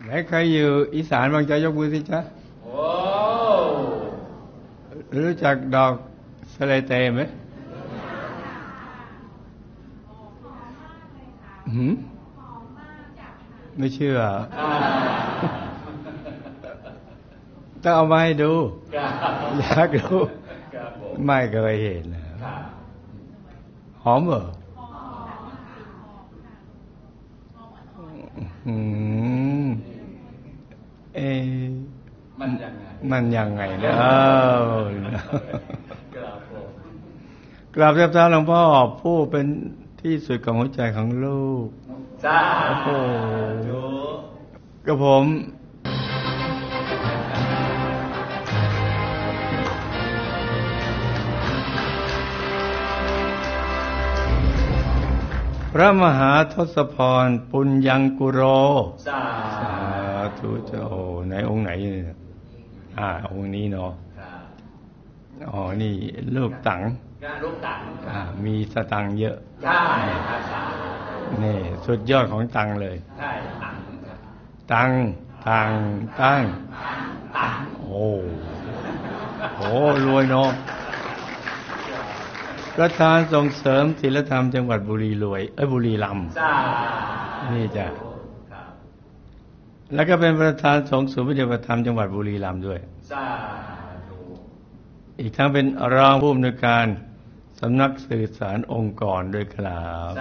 ไหนใครอยู่อีสานบางจะยกมือสิจ๊ะโอ้รู้จักดอกสะเลเตไหมไม่เชื่อต้องเอามาให้ดูอยากดูไม่เคยเห็นหอมเหรอมันยังไงเนี่ยกราบเรียบเท้าหลวงพ่อผู้เป็นที่สุดของหัวใจของลูกจ้าโอ้กระผมพระมหาทศพรปุญญังกุโรสาธุเจ้าไหนองค์ไหนเนี่ยองค์นี้เนาะอ๋อนี่ลูกตังลูกตังมีสตังเยอะใช่นี่สุดยอดของตังเลยใช่ตังโอ้รวยเนาะประธานส่งเสริมศีลธรรมจังหวัดบุรีรัมย์นี่จ้ะแล้วก็เป็นประธานสงฆ์ศูนย์ปฏิบัติธรรมจังหวัดบุรีรัมย์ด้วยอีกทั้งเป็นรองผู้อำนวยการสำนักสื่อสารองค์กรด้วยครับ